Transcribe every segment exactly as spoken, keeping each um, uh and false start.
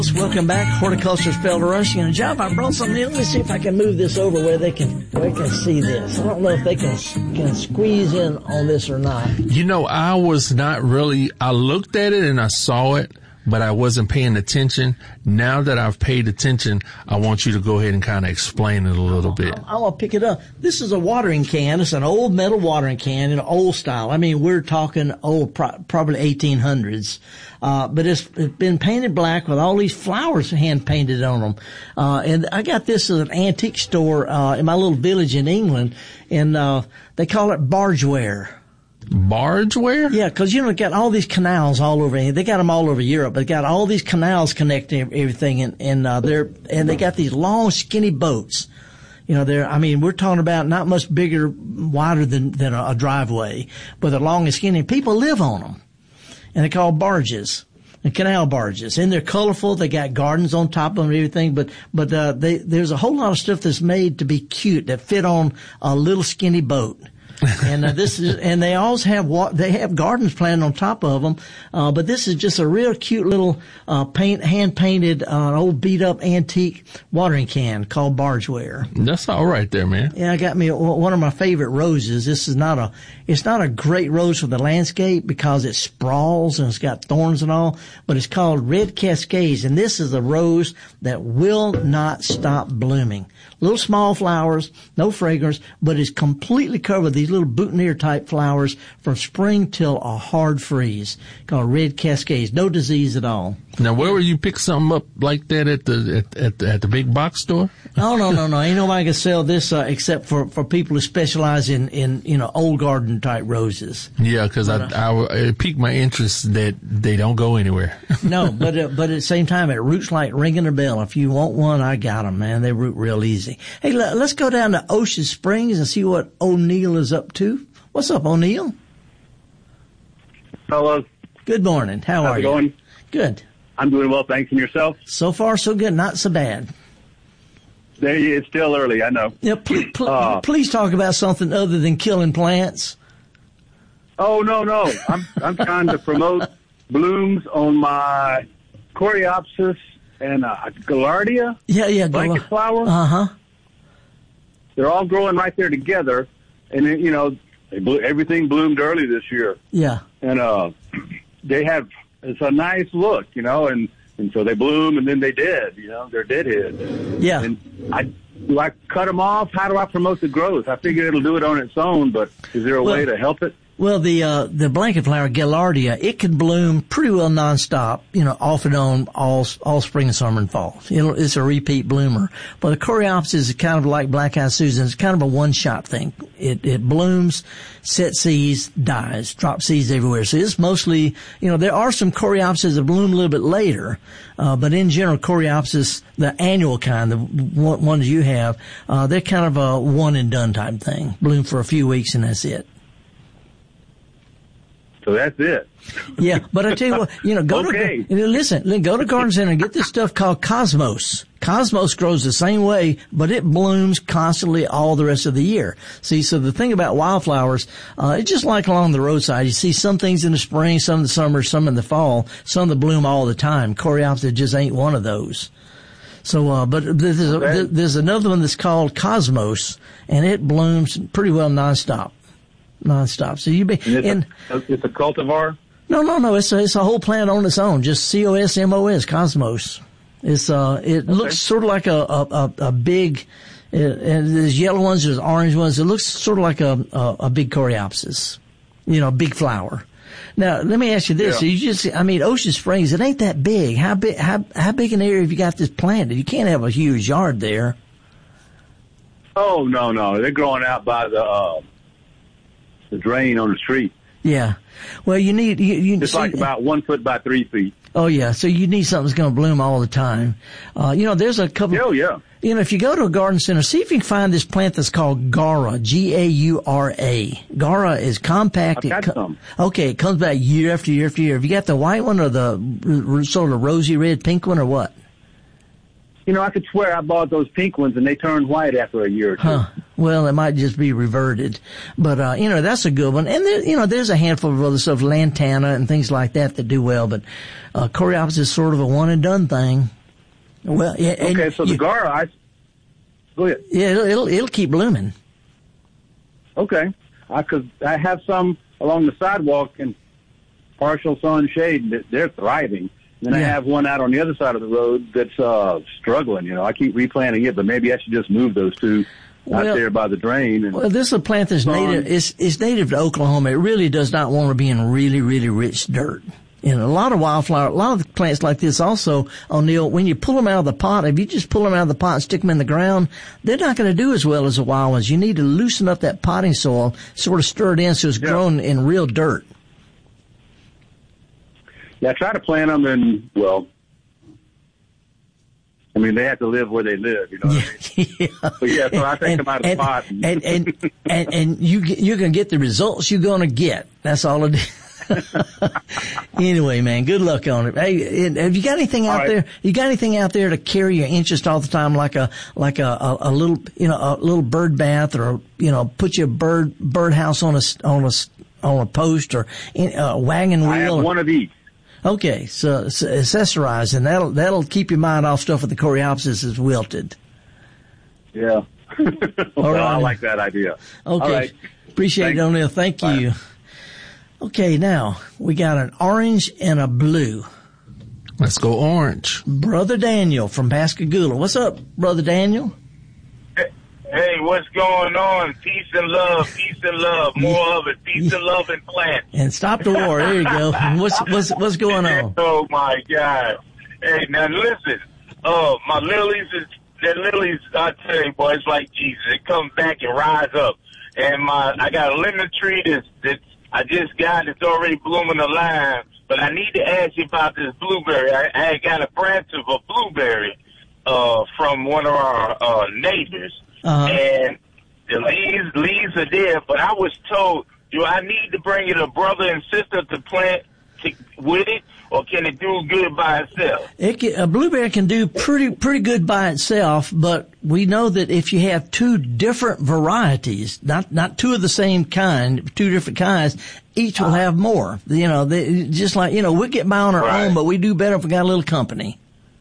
Welcome back, Horticulture Spelled Rushing. And John, I brought something in. Let me see if I can move this over where they can where they can see this. I don't know if they can can squeeze in on this or not. You know, I was not really. I looked at it and I saw it, but I wasn't paying attention. Now that I've paid attention, I want you to go ahead and kind of explain it a little bit. I want to pick it up. This is a watering can. It's an old metal watering can in an old style. I mean, we're talking old, pro- probably eighteen hundreds. Uh, but it's, it's been painted black with all these flowers hand painted on them. Uh, and I got this at an antique store, uh, in my little village in England, and, uh, they call it bargeware. Bargeware? Yeah, cause you know, they got all these canals all over, they got them all over Europe, they got all these canals connecting everything, and, and, uh, they're, and they got these long skinny boats. You know, they're, I mean, we're talking about not much bigger, wider than, than a, a driveway, but they're long and skinny. People live on them. And they're called barges, and canal barges. And they're colorful. They got gardens on top of them and everything. But, but, uh, they, there's a whole lot of stuff that's made to be cute that fit on a little skinny boat. and uh, this is, and they always have what they have gardens planted on top of them. Uh, but this is just a real cute little uh, paint, hand painted, uh, old beat up antique watering can called bargeware. That's all right there, man. Yeah, I got me a, one of my favorite roses. This is not a, it's not a great rose for the landscape because it sprawls and it's got thorns and all. But it's called Red Cascades, and this is a rose that will not stop blooming. Little small flowers, no fragrance, but it's completely covered with these little boutonniere type flowers from spring till a hard freeze, called Red Cascades. No disease at all. Now, where would you pick something up like that at the at, at, the, at the big box store? Oh, no, no, no. Ain't nobody can sell this uh, except for, for people who specialize in, in, you know, old garden type roses. Yeah, because I, uh, I, it piqued my interest that they don't go anywhere. No, but uh, but at the same time, it roots like ringing a bell. If you want one, I got them, man. They root real easy. Hey, let, let's go down to Ocean Springs and see what O'Neill is up to. What's up, O'Neill? Hello. Good morning. How How's are it you? Going? Good. I'm doing well, thanks. And yourself? So far, so good. Not so bad. There, it's still early, I know. Yeah, pl- pl- uh, please talk about something other than killing plants. Oh, no, no. I'm I'm trying to promote blooms on my Coreopsis and uh, Gaillardia. Yeah, yeah. Blanket flower. Uh-huh. They're all growing right there together. And, then, you know, they blew, everything bloomed early this year. Yeah. And uh, they have, it's a nice look, you know, and, and so they bloom and then they dead, you know, they're deadheads. Yeah. And I, do I cut them off? How do I promote the growth? I figure it'll do it on its own, but is there a well, way to help it? Well, the uh, the blanket flower, Gaillardia, it can bloom pretty well nonstop, you know, off and on all all spring, summer, and fall. It'll, it's a repeat bloomer. But the Coreopsis is kind of like Black-eyed Susan. It's kind of a one-shot thing. It it blooms, sets seeds, dies, drops seeds everywhere. So it's mostly, you know, there are some Coreopsis that bloom a little bit later, uh, but in general, Coreopsis, the annual kind, the one, ones you have, uh, they're kind of a one-and-done type thing. Bloom for a few weeks and that's it. So that's it. Yeah, but I tell you what, you know, go okay. to, listen, go to Garden Center and get this stuff called Cosmos. Cosmos grows the same way, but it blooms constantly all the rest of the year. See, so the thing about wildflowers, uh, it's just like along the roadside. You see some things in the spring, some in the summer, some in the fall, some that bloom all the time. Coreopsis just ain't one of those. So, uh, but there's, okay. there's another one that's called Cosmos, and it blooms pretty well nonstop. Nonstop. So you be and it's, and a, it's a cultivar. No, no, no. It's a, it's a whole plant on its own. Just C O S M O S, Cosmos. It's uh, it okay. looks sort of like a a, a, a big. Uh, and there's yellow ones, there's orange ones. It looks sort of like a a, a big Coreopsis, you know, a big flower. Now, let me ask you this: yeah. You just, I mean, Ocean Springs, it ain't that big. How big? How how big an area have you got this planted? You can't have a huge yard there. Oh no, no, they're growing out by the. Uh, The drain on the street. Yeah. Well, you need, you, you It's see, like about one foot by three feet. Oh yeah. So you need something that's going to bloom all the time. Uh, you know, there's a couple. Oh yeah. You know, if you go to a garden center, see if you can find this plant that's called Gaura, G A U R A. Gaura is compact. I've got it co- some. Okay. It comes back year after year after year. Have you got the white one or the r- sort of rosy red pink one or what? You know, I could swear I bought those pink ones and they turned white after a year or two. Huh. Well, it might just be reverted. But, uh, you know, that's a good one. And there, you know, there's a handful of other stuff, lantana and things like that that do well. But, uh, coreopsis is sort of a one and done thing. Well, yeah. Okay, so the Gar, I, go ahead. Yeah, it'll, it'll, it'll keep blooming. Okay. I could, I have some along the sidewalk in partial sun shade. They're thriving. Then yeah. I have one out on the other side of the road that's uh struggling. You know, I keep replanting it, but maybe I should just move those two well, out there by the drain. And well, this is a plant that's native. It's, it's native to Oklahoma. It really does not want to be in really, really rich dirt. You know, a lot of wildflower, a lot of plants like this also, O'Neill, when you pull them out of the pot, if you just pull them out of the pot and stick them in the ground, they're not going to do as well as the wild ones. You need to loosen up that potting soil, sort of stir it in so it's yeah. grown in real dirt. Yeah, I try to plant them in, well, I mean, they have to live where they live, you know what I mean? yeah. But yeah, so I take and, them out of the pot. And, and, and, and, and you, you're going to get the results you're going to get. That's all it is. Anyway, man, good luck on it. Hey, have you got anything out right. there? You got anything out there to carry your interest all the time, like a like a, a, a little, you know, a little bird bath, or you know, put your bird bird house on a on a on a post, or a wagon wheel? I have or, one of each. Okay, so, so accessorize, and that'll that'll keep your mind off stuff with the coreopsis is wilted. Yeah. well, all right. I like that idea. Okay. All right. Appreciate Thanks. it, O'Neill. Thank Bye. you. Okay, now we got an orange and a blue. Let's go orange. Brother Daniel from Pascagoula. What's up, Brother Daniel? Hey, what's going on? Peace and love, peace and love, more of it, peace and love and plants. And stop the war. There you go. What's what's what's going on? Oh my God! Hey, now listen. Oh, my lilies is the lilies. I tell you, boy, it's like Jesus. It comes back and rise up. And my I got a lemon tree that's that I just got. It's already blooming a lime. But I need to ask you about this blueberry. I, I got a branch of a blueberry uh, from one of our uh, neighbors. Uh-huh. And the leaves, leaves are there, but I was told, do I need to bring it a brother and sister to plant to, with it, or can it do good by itself? It can, a blueberry can do pretty pretty good by itself, but we know that if you have two different varieties, not not two of the same kind, two different kinds, each will have more. You know, they, just like, you know, we get by on our right. own, but we do better if we got a little company.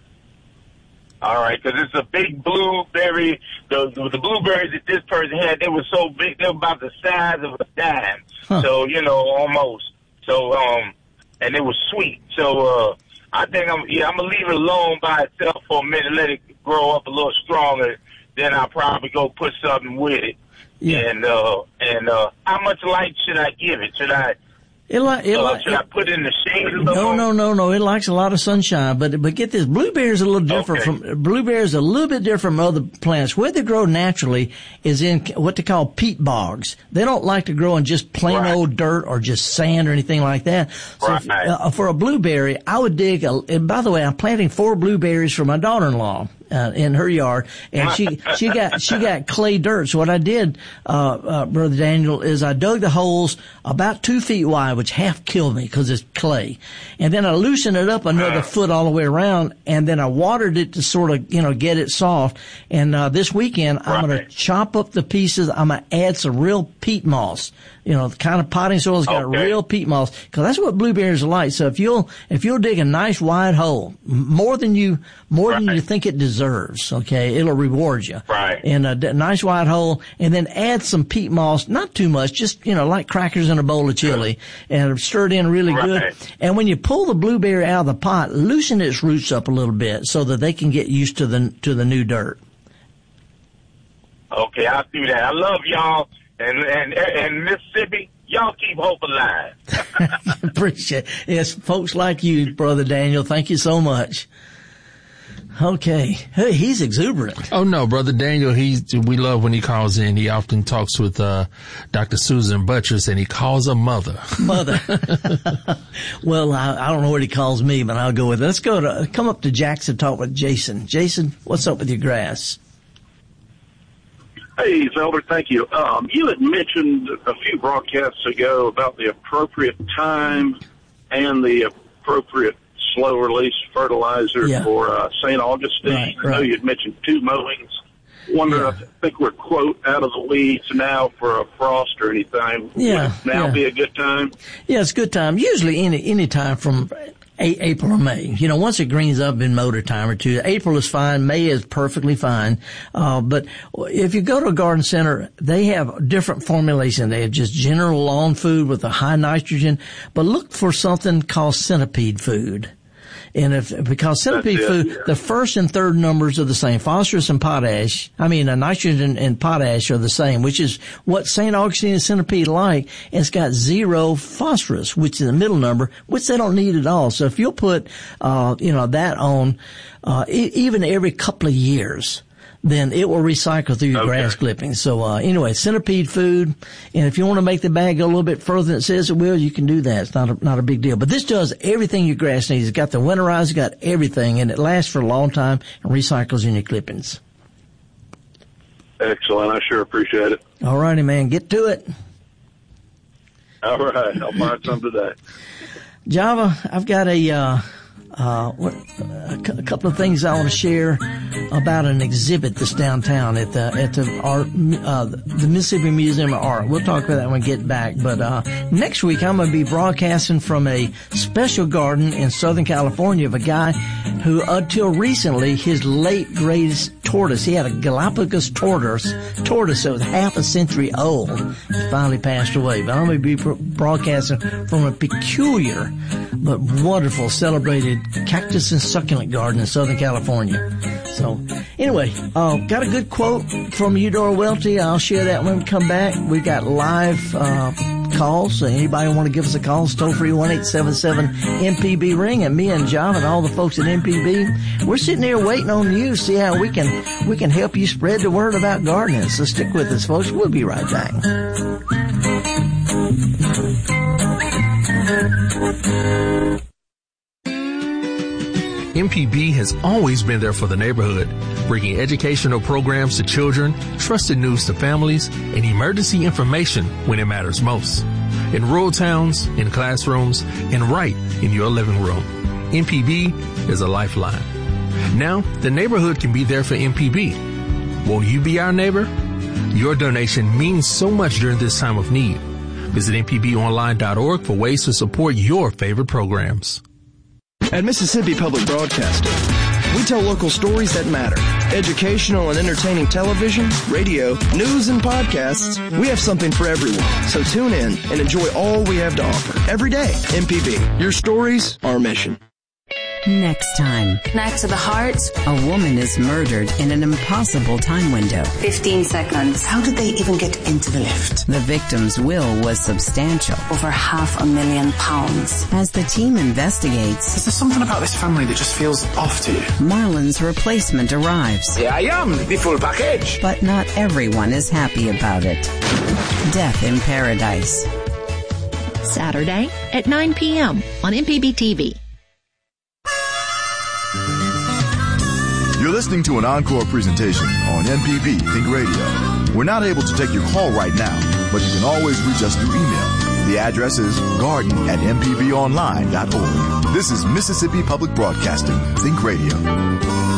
All right, because it's a big blueberry. The, the the blueberries that this person had, they were so big, they were about the size of a dime. Huh. So, you know, almost. So, um, and it was sweet. So, uh, I think I'm, yeah, I'm going to leave it alone by itself for a minute, let it grow up a little stronger. Then I'll probably go put something with it. Yeah. And, uh, and, uh, how much light should I give it? Should I? It li- it uh, li- should it, I put it in the shade a little No, more? no, no, no. It likes a lot of sunshine, but but get this, blueberries are a little different okay. from blueberries. A little bit different from other plants. Where they grow naturally is in what they call peat bogs. They don't like to grow in just plain right. old dirt or just sand or anything like that. So right. if, uh, for a blueberry, I would dig. A, and by the way, I'm planting four blueberries for my daughter-in-law. Uh, in her yard, and she she got she got clay dirt. So what I did, uh, uh, Brother Daniel, is I dug the holes about two feet wide, which half killed me because it's clay, and then I loosened it up another foot all the way around, and then I watered it to sort of you know get it soft. And uh, this weekend right. I'm going to chop up the pieces. I'm going to add some real peat moss. You know, the kind of potting soil's got okay. real peat moss, because that's what blueberries are like. So if you'll if you'll dig a nice wide hole, more than you more right. than you think it deserves, okay, it'll reward you. Right. And a d- nice wide hole, and then add some peat moss, not too much, just you know, like crackers in a bowl of chili, and stir it in really right. good. And when you pull the blueberry out of the pot, loosen its roots up a little bit so that they can get used to the to the new dirt. Okay, I'll do that. I love y'all. And, and, and Mississippi, y'all keep hope alive. Appreciate it. Yes, folks like you, Brother Daniel. Thank you so much. Okay. Hey, he's exuberant. Oh, no, Brother Daniel, he's, we love when he calls in. He often talks with uh Doctor Susan Buttress, and he calls her mother. Mother. Well, I, I don't know what he calls me, but I'll go with it. Let's go to, come up to Jackson, talk with Jason. Jason, what's up with your grass? Hey, Zelder, thank you. Um, you had mentioned a few broadcasts ago about the appropriate time and the appropriate slow-release fertilizer yeah. for uh, Saint Augustine. Right, I know right. you had mentioned two mowings. wonder, Yeah. I think we're, quote, out of the weeds now for a frost or anything. Yeah, Would now yeah. be a good time? Yeah, it's a good time. Usually any any time from a- April or May. You know, once it greens up in motor time or two, April is fine. May is perfectly fine. Uh, but if you go to a garden center, they have different formulation. They have just general lawn food with a high nitrogen, but look for something called centipede food. And if, because centipede That's it, food, yeah. the first and third numbers are the same. Phosphorus and potash, I mean, uh, nitrogen and potash are the same, which is what Saint Augustine and centipede like. And it's got zero phosphorus, which is the middle number, which they don't need at all. So if you'll put, uh, you know, that on, uh, e- even every couple of years, then it will recycle through your Okay. grass clippings. So, uh, anyway, centipede food. And if you want to make the bag go a little bit further than it says it will, you can do that. It's not a, not a big deal. But this does everything your grass needs. It's got the winterizer, it's got everything, and it lasts for a long time and recycles in your clippings. Excellent. I sure appreciate it. All righty, man. Get to it. All right. I'll find some today. Java, I've got a, uh, uh, what, a, cu- a couple of things I want to share about an exhibit that's downtown at the, at the art, uh, the Mississippi Museum of Art. We'll talk about that when we get back. But, uh, next week I'm going to be broadcasting from a special garden in Southern California of a guy who, until recently, his late greatest tortoise, he had a Galapagos tortoise, tortoise that was half a century old. He finally passed away. But I'm going to be bro- broadcasting from a peculiar but wonderful celebrated cactus and succulent garden in Southern California. So, anyway, uh, got a good quote from Eudora Welty. I'll share that when we come back. We got live, uh, calls. So anybody want to give us a call, it's toll free one eight seven seven M P B ring. And me and John and all the folks at M P B, we're sitting here waiting on you, see how we can, we can help you spread the word about gardening. So stick with us, folks. We'll be right back. M P B has always been there for the neighborhood, bringing educational programs to children, trusted news to families, and emergency information when it matters most. In rural towns, in classrooms, and right in your living room. M P B is a lifeline. Now, the neighborhood can be there for M P B. Won't you be our neighbor? Your donation means so much during this time of need. Visit M P B online dot org for ways to support your favorite programs. At Mississippi Public Broadcasting, we tell local stories that matter. Educational and entertaining television, radio, news, and podcasts. We have something for everyone. So tune in and enjoy all we have to offer. Every day, M P B. Your stories, our mission. Next time, Knife to the heart. a woman is murdered in an impossible time window. fifteen seconds. How did they even get into the lift? The victim's will was substantial. Over half a million pounds. As the team investigates, Is there something about this family that just feels off to you? Marlon's replacement arrives. Yeah, I am. The full package. But not everyone is happy about it. Death in Paradise. Saturday at nine p.m. on M P B T V. You're listening to an encore presentation on M P B Think Radio. We're not able to take your call right now, but you can always reach us through email. The address is garden at M P B online dot org. This is Mississippi Public Broadcasting Think Radio.